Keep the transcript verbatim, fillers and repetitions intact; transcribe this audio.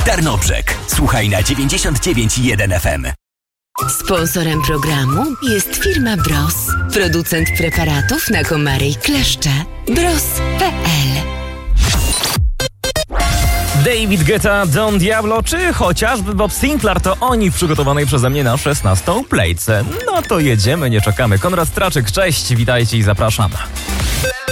Tarnobrzeg. Słuchaj na dziewięćdziesiąt dziewięć i jeden F M. Sponsorem programu jest firma Bros, producent preparatów na komary i kleszcze. bros kropka p l. David Guetta, Don Diablo, czy chociażby Bob Sinclair, to oni w przygotowanej przeze mnie na szesnastą plejce. No to jedziemy, nie czekamy. Konrad Straczyk, cześć, witajcie i zapraszam.